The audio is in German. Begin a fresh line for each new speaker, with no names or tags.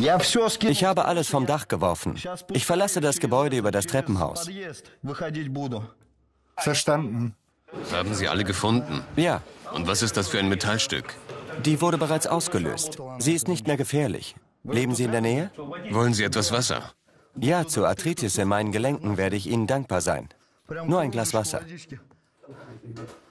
Ich habe alles vom Dach geworfen. Ich verlasse das Gebäude über das Treppenhaus.
Verstanden.
Haben Sie alle gefunden?
Ja,
Und was ist das für ein Metallstück?
die wurde bereits ausgelöst. Sie ist nicht mehr gefährlich. Leben Sie in der Nähe?
Wollen Sie etwas Wasser?
Ja, zur Arthritis in meinen Gelenken werde ich Ihnen dankbar sein. Nur ein Glas Wasser.